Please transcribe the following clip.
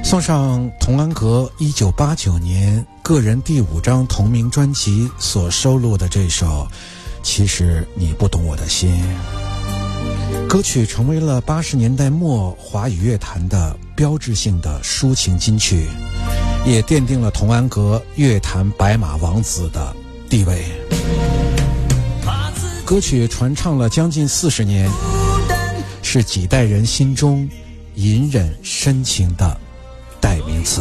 送上童安格1989年个人第5张同名专辑所收录的这首《其实你不懂我的心》。歌曲成为了80年代末华语乐坛的标志性的抒情金曲，也奠定了童安格乐坛白马王子的地位。歌曲传唱了将近40年，是几代人心中隐忍深情的